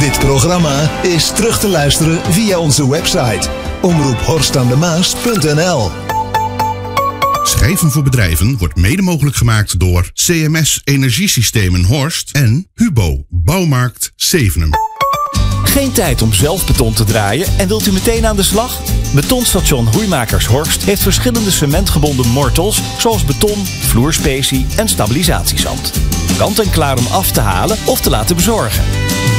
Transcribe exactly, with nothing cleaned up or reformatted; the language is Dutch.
Dit programma is terug te luisteren via onze website omroep horst aan de maas punt n l. Schrijven voor bedrijven wordt mede mogelijk gemaakt door C M S Energiesystemen Horst en Hubo Bouwmarkt Zevenum. Geen tijd om zelf beton te draaien en wilt u meteen aan de slag? Betonstation Hoeimakers Horst heeft verschillende cementgebonden mortels zoals beton, vloerspecie en stabilisatiezand. Kant en klaar om af te halen of te laten bezorgen.